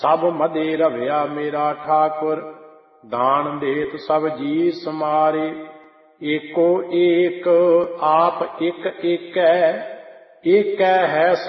ਸਭ ਮਦੇ ਰਵਿਆ ਮੇਰਾ ਠਾਕੁਰ, ਦਾਨ ਦੇਤ ਸਭ ਜੀ ਸਮਾਰੇ। ਏਕੋ ਏਕ ਆਪ ਇੱਕ ਏਕੈ, ਏਕੈ ਹੈ